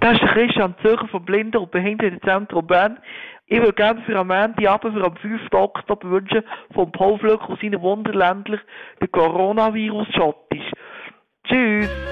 Das ist der Christian Zürcher vom Blinden- und Behindertenzentrum Bern. Ich würde gerne für am Montagabend, für am 5. Oktober wünschen, von Paul Flöck und seinen Wunderländler, der Coronavirus-Schottisch. Tschüss!